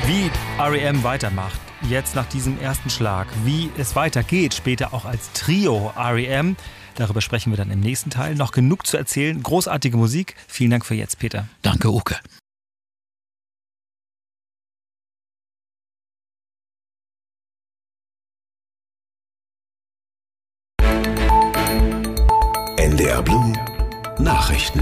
Wie R.E.M. weitermacht, jetzt nach diesem ersten Schlag, wie es weitergeht, später auch als Trio R.E.M., darüber sprechen wir dann im nächsten Teil. Noch genug zu erzählen, großartige Musik. Vielen Dank für jetzt, Peter. Danke, Uke. NDR Blue Nachrichten.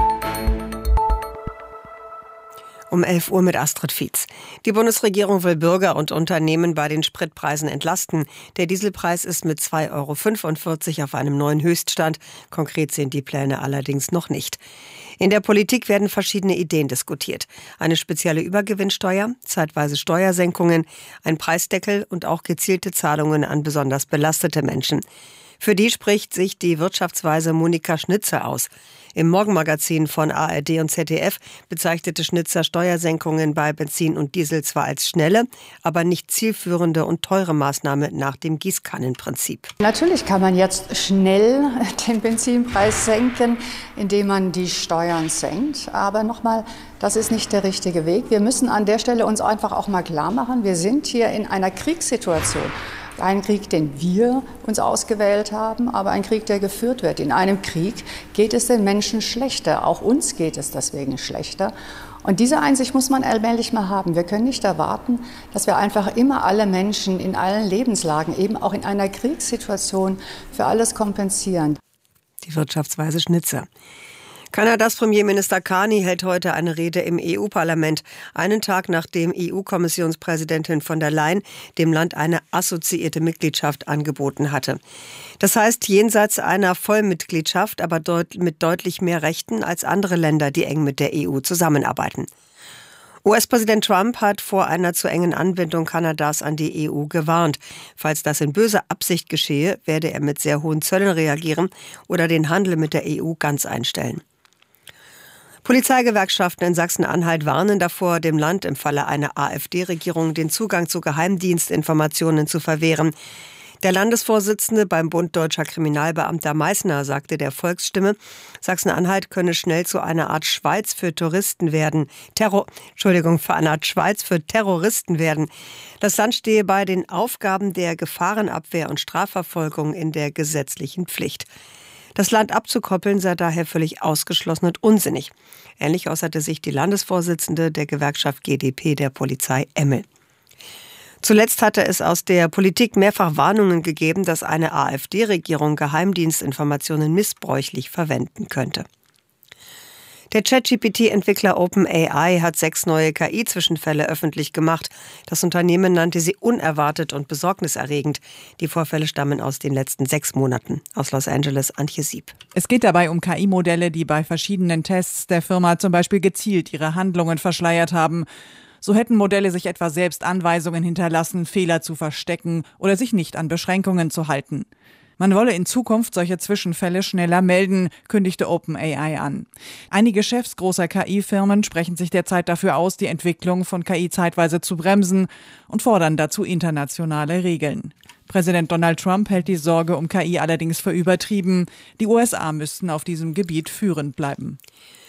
Um 11 Uhr mit Astrid Fietz. Die Bundesregierung will Bürger und Unternehmen bei den Spritpreisen entlasten. Der Dieselpreis ist mit 2,45 € auf einem neuen Höchststand. Konkret sind die Pläne allerdings noch nicht. In der Politik werden verschiedene Ideen diskutiert. Eine spezielle Übergewinnsteuer, zeitweise Steuersenkungen, ein Preisdeckel und auch gezielte Zahlungen an besonders belastete Menschen. Für die spricht sich die Wirtschaftsweise Monika Schnitzer aus. Im Morgenmagazin von ARD und ZDF bezeichnete Schnitzer Steuersenkungen bei Benzin und Diesel zwar als schnelle, aber nicht zielführende und teure Maßnahme nach dem Gießkannenprinzip. Natürlich kann man jetzt schnell den Benzinpreis senken, indem man die Steuern senkt. Aber nochmal, das ist nicht der richtige Weg. Wir müssen an der Stelle uns einfach auch mal klar machen, wir sind hier in einer Kriegssituation. Ein Krieg, den wir uns ausgewählt haben, aber ein Krieg, der geführt wird. In einem Krieg geht es den Menschen schlechter. Auch uns geht es deswegen schlechter. Und diese Einsicht muss man allmählich mal haben. Wir können nicht erwarten, dass wir einfach immer alle Menschen in allen Lebenslagen, eben auch in einer Kriegssituation, für alles kompensieren. Die Wirtschaftsweise Schnitzer. Kanadas Premierminister Carney hält heute eine Rede im EU-Parlament, einen Tag nachdem EU-Kommissionspräsidentin von der Leyen dem Land eine assoziierte Mitgliedschaft angeboten hatte. Das heißt, jenseits einer Vollmitgliedschaft, aber mit deutlich mehr Rechten als andere Länder, die eng mit der EU zusammenarbeiten. US-Präsident Trump hat vor einer zu engen Anbindung Kanadas an die EU gewarnt. Falls das in böser Absicht geschehe, werde er mit sehr hohen Zöllen reagieren oder den Handel mit der EU ganz einstellen. Polizeigewerkschaften in Sachsen-Anhalt warnen davor, dem Land im Falle einer AfD-Regierung den Zugang zu Geheimdienstinformationen zu verwehren. Der Landesvorsitzende beim Bund Deutscher Kriminalbeamter Meißner sagte der Volksstimme, Sachsen-Anhalt könne schnell zu einer Art Schweiz für Touristen werden. Für eine Art Schweiz für Terroristen werden. Das Land stehe bei den Aufgaben der Gefahrenabwehr und Strafverfolgung in der gesetzlichen Pflicht. Das Land abzukoppeln sei daher völlig ausgeschlossen und unsinnig. Ähnlich äußerte sich die Landesvorsitzende der Gewerkschaft GdP der Polizei Emmel. Zuletzt hatte es aus der Politik mehrfach Warnungen gegeben, dass eine AfD-Regierung Geheimdienstinformationen missbräuchlich verwenden könnte. Der ChatGPT-Entwickler OpenAI hat 6 neue KI-Zwischenfälle öffentlich gemacht. Das Unternehmen nannte sie unerwartet und besorgniserregend. Die Vorfälle stammen aus den letzten 6 Monaten. Aus Los Angeles, Antje Sieb. Es geht dabei um KI-Modelle, die bei verschiedenen Tests der Firma zum Beispiel gezielt ihre Handlungen verschleiert haben. So hätten Modelle sich etwa selbst Anweisungen hinterlassen, Fehler zu verstecken oder sich nicht an Beschränkungen zu halten. Man wolle in Zukunft solche Zwischenfälle schneller melden, kündigte OpenAI an. Einige Chefs großer KI-Firmen sprechen sich derzeit dafür aus, die Entwicklung von KI zeitweise zu bremsen und fordern dazu internationale Regeln. Präsident Donald Trump hält die Sorge um KI allerdings für übertrieben. Die USA müssten auf diesem Gebiet führend bleiben.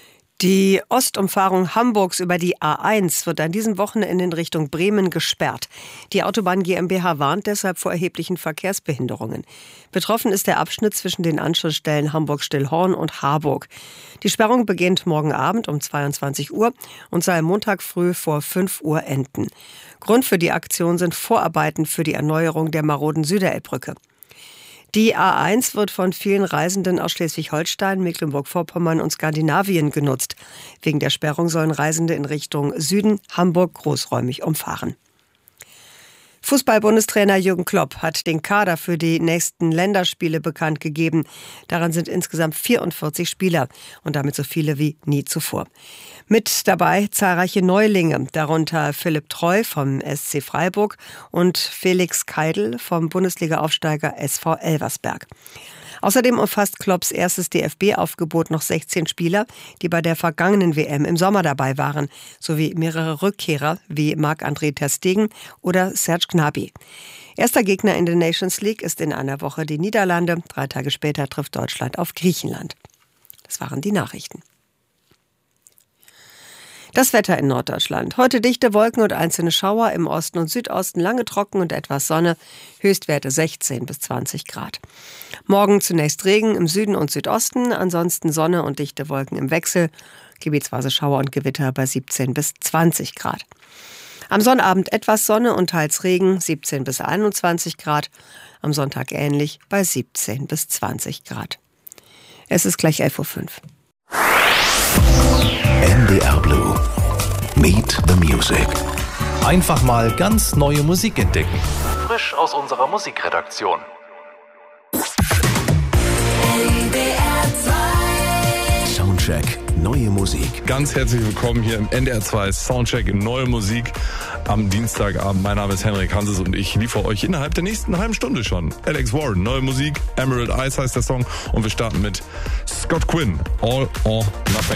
Die Ostumfahrung Hamburgs über die A1 wird an diesem Wochenende in Richtung Bremen gesperrt. Die Autobahn GmbH warnt deshalb vor erheblichen Verkehrsbehinderungen. Betroffen ist der Abschnitt zwischen den Anschlussstellen Hamburg-Stillhorn und Harburg. Die Sperrung beginnt morgen Abend um 22 Uhr und soll Montag früh vor 5 Uhr enden. Grund für die Aktion sind Vorarbeiten für die Erneuerung der maroden Süderelbbrücke. Die A1 wird von vielen Reisenden aus Schleswig-Holstein, Mecklenburg-Vorpommern und Skandinavien genutzt. Wegen der Sperrung sollen Reisende in Richtung Süden Hamburg großräumig umfahren. Fußball-Bundestrainer Jürgen Klopp hat den Kader für die nächsten Länderspiele bekannt gegeben. Daran sind insgesamt 44 Spieler und damit so viele wie nie zuvor. Mit dabei zahlreiche Neulinge, darunter Philipp Treu vom SC Freiburg und Felix Keidl vom Bundesliga-Aufsteiger SV Elversberg. Außerdem umfasst Klopps erstes DFB-Aufgebot noch 16 Spieler, die bei der vergangenen WM im Sommer dabei waren, sowie mehrere Rückkehrer wie Marc-André ter Stegen oder Serge Gnabry. Erster Gegner in der Nations League ist in einer Woche die Niederlande. 3 Tage später trifft Deutschland auf Griechenland. Das waren die Nachrichten. Das Wetter in Norddeutschland. Heute dichte Wolken und einzelne Schauer, im Osten und Südosten lange trocken und etwas Sonne, Höchstwerte 16 bis 20 Grad. Morgen zunächst Regen im Süden und Südosten, ansonsten Sonne und dichte Wolken im Wechsel, gebietsweise Schauer und Gewitter bei 17 bis 20 Grad. Am Sonnabend etwas Sonne und teils Regen, 17 bis 21 Grad, am Sonntag ähnlich bei 17 bis 20 Grad. Es ist gleich 11.05 Uhr. NDR Blue. Meet the Music. Einfach mal ganz neue Musik entdecken. Frisch aus unserer Musikredaktion. Soundcheck. Neue Musik. Ganz herzlich willkommen hier im NDR 2 Soundcheck in Neue Musik am Dienstagabend. Mein Name ist Henrik Hanses und ich liefere euch innerhalb der nächsten halben Stunde schon Alex Warren, neue Musik, Emerald Eyes heißt der Song und wir starten mit Scott Quinn, All or Nothing.